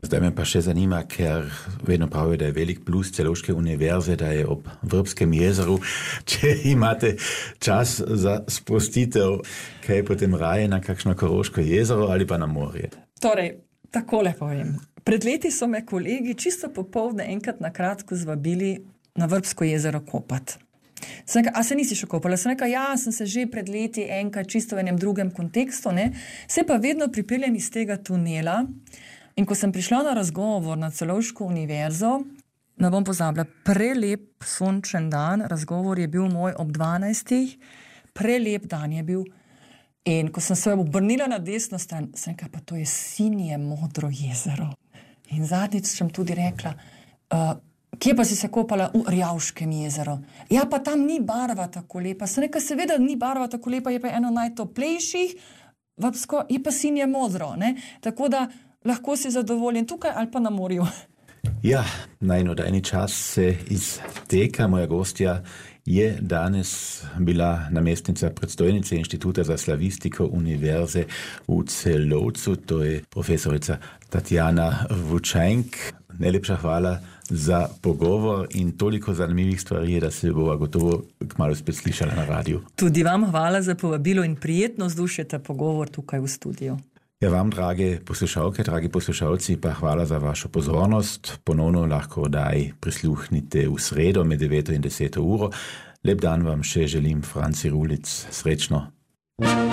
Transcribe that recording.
Zdaj me pa še zanima, ker vedno pravijo, da je velik plus Celovške univerze, da je ob Vrbskem jezeru. Če imate čas za sprostitev, kaj je potem raje na kakšno Koroško jezero ali pa na morje? Torej, takole povem. Pred leti so me kolegi čisto popoldne enkrat na kratko zvabili na Vrbsko jezero kopati. Sem rekel, a se nisi še kopala? Sem rekel, ja, sem se že pred leti enkrat čisto v enem drugem kontekstu, ne? Se pa vedno pripeljem iz tega tunela. In ko sem prišla na razgovor na Celovško univerzo, ne bom pozabila, prelep sončen dan, razgovor je bil moj ob 12. Prelep dan je bil. In ko sem se obrnila na desno stran, sem rekla, pa to je sinje modro jezero. In zadnjič sem tudi rekla, kje pa si se kopala? V Rjavškem jezeru. Ja, pa tam ni barva tako lepa. Sem rekla, seveda ni barva tako lepa, je pa eno najtoplejših, Vrbsko je pa sinje modro, ne? Tako da lahko si zadovoljen tukaj ali pa na morju. Ja, najnodajni čas se izteka. Moja gostja je danes bila namestnica predstojnice Inštituta za slavistiko Univerze v Celovcu, to je profesorica Tatjana Vučajnk. Najlepša hvala za pogovor in toliko zanimivih stvari, da se bova gotovo kmalu spet slišala na radiju. Tudi vam hvala za povabilo in prijetno vzdušje ta pogovor tukaj v studiu. Ja, vam, drage poslušalke, dragi poslušalci, pa hvala za vašo pozornost. Ponovno lahko oddaji prisluhnite v sredo med 9 in 10 uro. Lep dan vam še želim, Franci Rulic. Srečno.